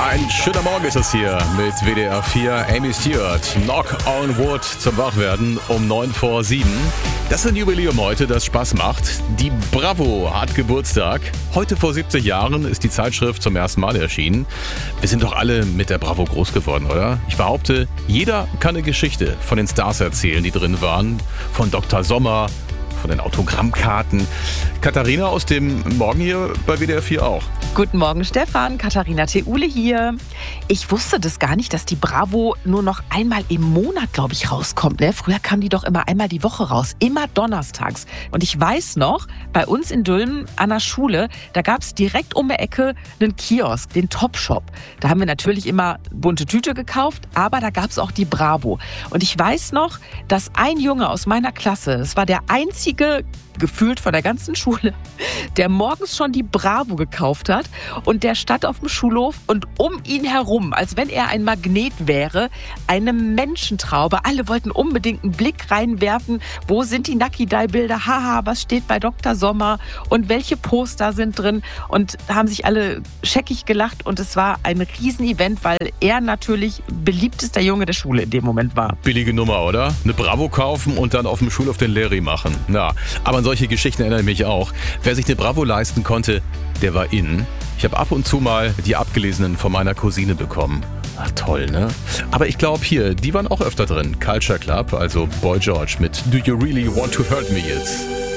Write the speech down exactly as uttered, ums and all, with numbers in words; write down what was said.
Ein schöner Morgen ist es hier mit W D R vier. Amy Stewart, Knock on Wood zum Wachwerden um neun vor sieben. Das ist ein Jubiläum heute, das Spaß macht. Die Bravo hat Geburtstag. Heute vor siebzig Jahren ist die Zeitschrift zum ersten Mal erschienen. Wir sind doch alle mit der Bravo groß geworden, oder? Ich behaupte, jeder kann eine Geschichte von den Stars erzählen, die drin waren. Von Doktor Sommer, von den Autogrammkarten. Katharina aus dem Morgen hier bei W D R vier auch. Guten Morgen, Stefan. Katharina Theule hier. Ich wusste das gar nicht, dass die Bravo nur noch einmal im Monat, glaube ich, rauskommt. Ne? Früher kam die doch immer einmal die Woche raus. Immer donnerstags. Und ich weiß noch, bei uns in Dülmen an der Schule, da gab es direkt um die Ecke einen Kiosk, den Topshop. Da haben wir natürlich immer bunte Tüte gekauft, aber da gab es auch die Bravo. Und ich weiß noch, dass ein Junge aus meiner Klasse, das war der einzige, gefühlt von der ganzen Schule, der morgens schon die Bravo gekauft hat und der stand auf dem Schulhof und um ihn herum, als wenn er ein Magnet wäre, eine Menschentraube. Alle wollten unbedingt einen Blick reinwerfen. Wo sind die Naki-Dai-Bilder? Haha, was steht bei Doktor Sommer? Und welche Poster sind drin? Und da haben sich alle scheckig gelacht und es war ein Riesenevent, weil er natürlich beliebtester Junge der Schule in dem Moment war. Billige Nummer, oder? Eine Bravo kaufen und dann auf dem Schulhof den Lerry machen. Na, aber an solche Geschichten erinnere ich mich auch. Wer sich eine Bravo leisten konnte, der war in. Ich habe ab und zu mal die abgelesenen von meiner Cousine bekommen. Ach toll, ne? Aber ich glaube hier, die waren auch öfter drin. Culture Club, also Boy George mit Do You Really Want to Hurt Me jetzt?